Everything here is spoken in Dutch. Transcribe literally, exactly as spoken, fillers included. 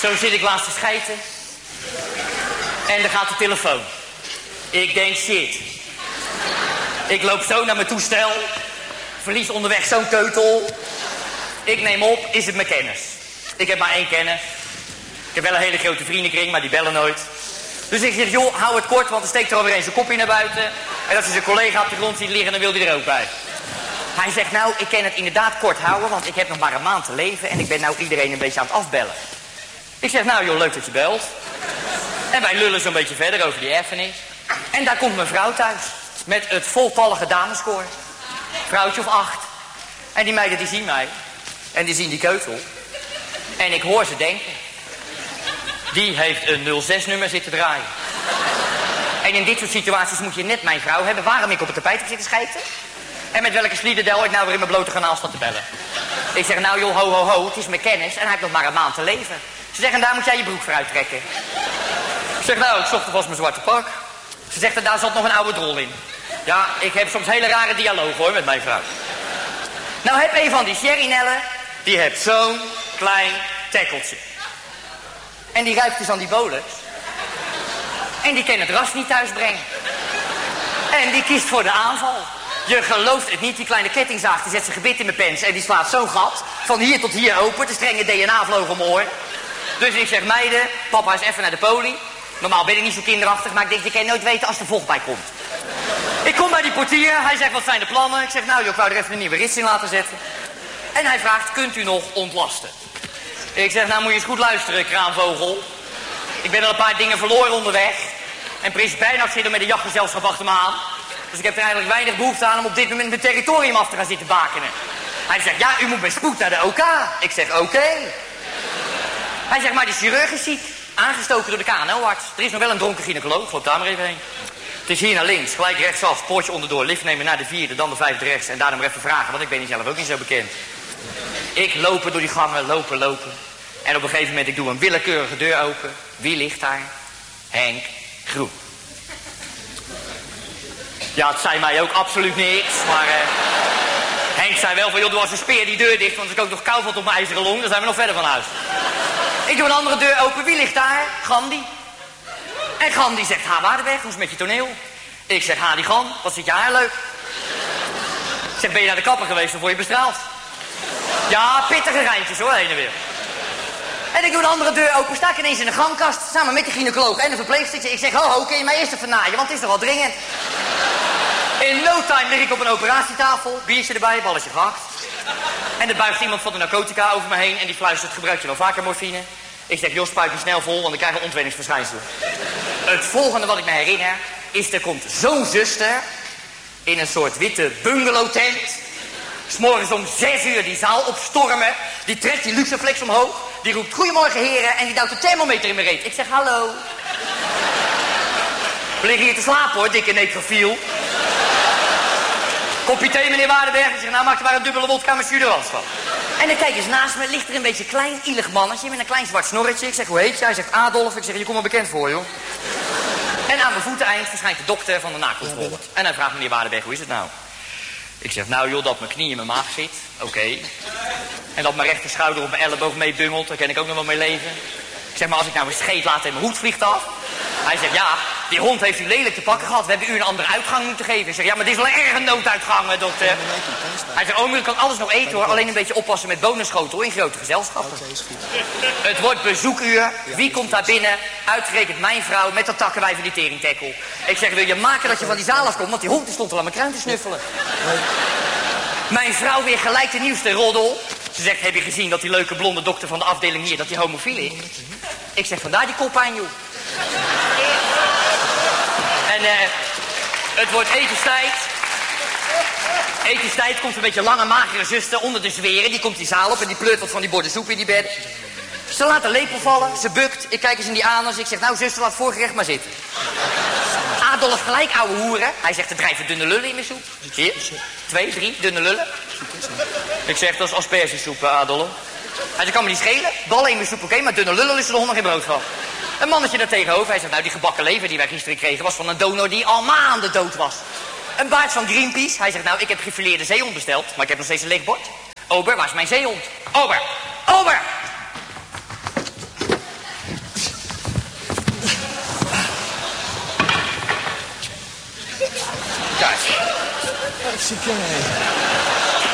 Zo zit ik laatst te schijten. En dan gaat de telefoon. Ik denk, shit. Ik loop zo naar mijn toestel. Verlies onderweg zo'n keutel. Ik neem op, is het mijn kennis. Ik heb maar één kennis. Ik heb wel een hele grote vriendenkring, maar die bellen nooit. Dus ik zeg, joh, hou het kort, want er steekt er alweer eens zijn kopje naar buiten. En als hij zijn collega op de grond ziet liggen, dan wil hij er ook bij. Hij zegt, nou, ik kan het inderdaad kort houden, want ik heb nog maar een maand te leven en ik ben nou iedereen een beetje aan het afbellen. Ik zeg, nou joh, leuk dat je belt. En wij lullen zo'n beetje verder over die erfenis. En daar komt mijn vrouw thuis, met het voltallige dameskoor. Vrouwtje of acht. En die meiden die zien mij. En die zien die keutel. En ik hoor ze denken. Die heeft een nul zes nummer zitten draaien. En in dit soort situaties moet je net mijn vrouw hebben waarom ik op het tapijt heb zitten schijten. En met welke sliederdel ik nou weer in mijn blote kanaal sta te bellen. Ik zeg, nou joh, ho, ho, ho, het is mijn kennis en hij heeft nog maar een maand te leven. Ze zeggen, daar moet jij je broek voor uittrekken. Ik zeg, nou, ik zocht alvast mijn zwarte pak. Ze zegt, daar zat nog een oude drol in. Ja, ik heb soms hele rare dialogen hoor, met mijn vrouw. Nou, heb een van die sherrynellen, die heeft zo'n klein tekkeltje. En die ruikt dus aan die bolus. En die kan het ras niet thuisbrengen. En die kiest voor de aanval. Je gelooft het niet, die kleine kettingzaag, die zet zijn gebit in mijn pens en die slaat zo'n gat. Van hier tot hier open, de strenge D N A vloog om mijn oor. Dus ik zeg, meiden, papa is even naar de poli. Normaal ben ik niet zo kinderachtig, maar ik denk, je kan nooit weten als er vocht bij komt. Ik kom bij die portier, hij zegt, wat zijn de plannen? Ik zeg, nou joh, ik wou er even een nieuwe rits in laten zetten. En hij vraagt, kunt u nog ontlasten? Ik zeg, nou moet je eens goed luisteren, kraanvogel. Ik ben al een paar dingen verloren onderweg. En Prins Bernhard zit er met de jachtgezelschap achter me aan. Dus ik heb er eigenlijk weinig behoefte aan om op dit moment mijn territorium af te gaan zitten bakenen. Hij zegt, ja, u moet met spoed naar de O K. Ik zeg, oké. Okay. Hij zegt, maar de chirurg is ziek. Aangestoken door de K N O-arts. Er is nog wel een dronken gynaecoloog, loop daar maar even heen. Het is hier naar links, gelijk rechtsaf, poortje onderdoor, lift nemen naar de vierde, dan de vijfde rechts. En daarna maar even vragen, want ik ben zelf ook niet zo bekend. Ik lopen door die gangen, lopen, lopen. En op een gegeven moment, ik doe een willekeurige deur open. Wie ligt daar? Henk Groen. Ja, het zei mij ook absoluut niks, maar... Uh, Henk zei wel van, joh, doe als een speer die deur dicht, want als ik ook nog kou valt op mijn ijzeren long, dan zijn we nog verder van huis. Ik doe een andere deur open, wie ligt daar? Gandhi. En Gandhi zegt, ha, Waardenberg, hoe is het met je toneel? Ik zeg, ha, die Gan, wat zit je haar leuk? Ik zeg, ben je naar de kapper geweest of word je bestraald? Ja, pittige rijntjes hoor, heen en weer. En ik doe een andere deur open, sta ik ineens in de gangkast, samen met de gynaecoloog en de verpleegster. Ik zeg, ho, ho, kun je mij eerst even naaien, want het is nogal dringend. In no time lig ik op een operatietafel, biertje erbij, balletje gehakt. En er buigt iemand van de narcotica over me heen en die fluistert, gebruik je wel vaker morfine? Ik zeg, joh, spuit me snel vol, want ik krijg een ontwenningsverschijnselen. Het volgende wat ik me herinner, is er komt zo'n zuster in een soort witte bungalowtent. 's Morgens om zes uur die zaal opstormen. Die trekt die luxeflex omhoog. Die roept, goedemorgen heren, en die duwt de thermometer in mijn reet. Ik zeg, hallo. We liggen hier te slapen hoor, dikke necrofiel. Kopje thee, meneer Waardenberg. Ik zeg, nou maak er maar een dubbele wodka met Suderans van. En dan kijk eens naast me, ligt er een beetje klein, ielig mannetje met een klein zwart snorretje. Ik zeg, hoe heet je? Hij zegt, Adolf. Ik zeg, je komt me bekend voor, joh. En aan mijn voeteneind verschijnt de dokter van de nakontrole. En hij vraagt, meneer Waardenberg, hoe is het nou? Ik zeg, nou joh, dat mijn knie in mijn maag zit. Oké. Okay. En dat mijn rechterschouder op mijn elleboog meebungelt. Daar kan ik ook nog wel mee leven. Ik zeg, maar als ik nou een scheet laat en mijn hoed vliegt af. Hij zegt, ja, die hond heeft u lelijk te pakken gehad. We hebben u een andere uitgang moeten geven. Ik zeg, ja, maar dit is wel een erge nooduitgang, dokter. Hij zegt, oom, u kan alles nog eten hoor. Alleen een beetje oppassen met bonenschotel in grote gezelschappen. Het wordt bezoekuur. Wie komt daar binnen? Uitgerekend mijn vrouw met dat takkenwijf van die teringtekkel. Ik zeg, wil je maken dat je van die zaal afkomt? Want die hond die stond al aan mijn kruin te snuffelen. Mijn vrouw weer gelijk de nieuwste roddel. Ze zegt, heb je gezien dat die leuke blonde dokter van de afdeling hier, dat die homofiel is? Ik zeg, vandaar die koppijn, joh. En uh, het wordt etenstijd. Etenstijd komt een beetje lange, magere zuster onder de zweren. Die komt die zaal op en die pleurt wat van die borden soep in die bed. Ze laat de lepel vallen, ze bukt. Ik kijk eens in die anus. Ik zeg, nou zuster, laat voorgerecht maar zitten. Adolf gelijk, ouwe hoeren. Hij zegt, er drijven dunne lullen in mijn soep. Hier, twee, drie, dunne lullen. Ik zeg, dat is aspergesoep, Adolf. Hij zegt, kan me niet schelen. Ballen in mijn soep, oké, okay, maar dunne lullen is er de hond nog geen brood van. Een mannetje daar tegenover, hij zegt, nou die gebakken lever die wij gisteren kregen was van een donor die al maanden dood was. Een baard van Greenpeace. Hij zegt, nou ik heb gefileerde zeehond besteld, maar ik heb nog steeds een leeg bord. Ober, waar is mijn zeehond? Ober, Ober! Kijk. Hartstikke.